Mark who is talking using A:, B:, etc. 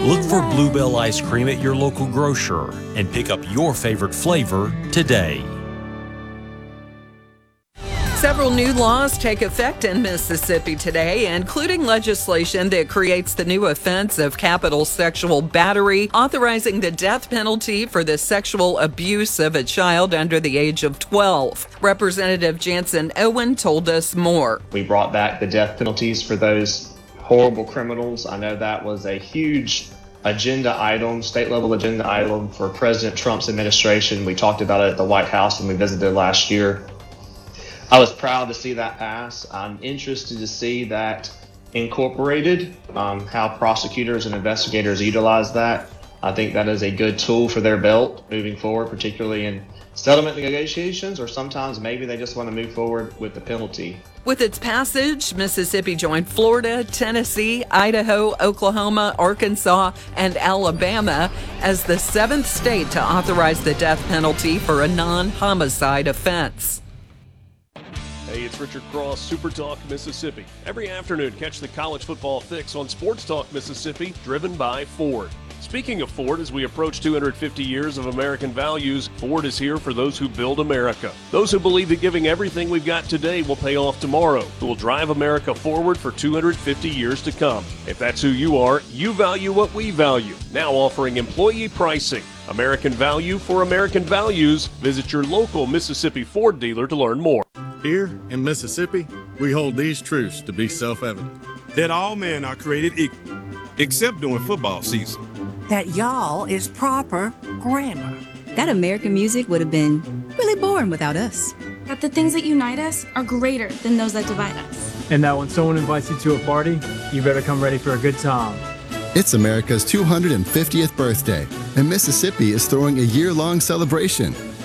A: Look for Bluebell ice cream at your local grocer and pick up your favorite flavor today.
B: Several new laws take effect in Mississippi today, including legislation that creates the new offense of capital sexual battery, authorizing the death penalty for the sexual abuse of a child under the age of 12. Representative Jansen Owen told us more.
C: We brought back the death penalties for those horrible criminals. I know that was a huge agenda item, state-level agenda item for President Trump's administration. We talked about it at the White House when we visited last year. I was proud to see that pass. I'm interested to see that incorporated, how prosecutors and investigators utilize that. I think that is a good tool for their belt moving forward, particularly in settlement negotiations, or sometimes maybe they just want to move forward with the penalty.
B: With its passage, Mississippi joined Florida, Tennessee, Idaho, Oklahoma, Arkansas, and Alabama as the 7th state to authorize the death penalty for a non-homicide offense.
D: Hey, it's Richard Cross, Super Talk Mississippi. Every afternoon, catch the college football fix on Sports Talk Mississippi, driven by Ford. Speaking of Ford, as we approach 250 years of American values, Ford is here for those who build America. Those who believe that giving everything we've got today will pay off tomorrow, who will drive America forward for 250 years to come. If that's who you are, you value what we value. Now offering employee pricing. American value for American values. Visit your local Mississippi Ford dealer to learn more.
E: Here in Mississippi, we hold these truths to be self-evident.
F: That all men are created equal, except during football season.
G: That y'all is proper grammar.
H: That American music would have been really boring without us.
I: That the things that unite us are greater than those that divide us.
J: And that when someone invites you to a party, you better come ready for a good time.
K: It's America's 250th birthday, and Mississippi is throwing a year-long celebration.